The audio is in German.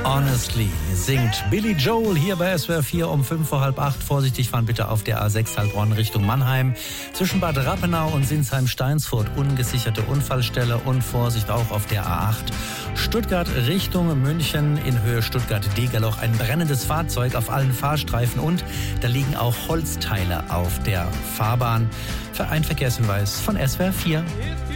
Honestly singt Billy Joel hier bei SWR 4 um 7:45. Vorsichtig fahren bitte auf der A6 Heilbronn Richtung Mannheim. Zwischen Bad Rappenau und Sinsheim-Steinsfurt ungesicherte Unfallstelle und Vorsicht auch auf der A8. Stuttgart Richtung München in Höhe Stuttgart-Degerloch ein brennendes Fahrzeug auf allen Fahrstreifen und da liegen auch Holzteile auf der Fahrbahn. Für einen Verkehrshinweis von SWR 4.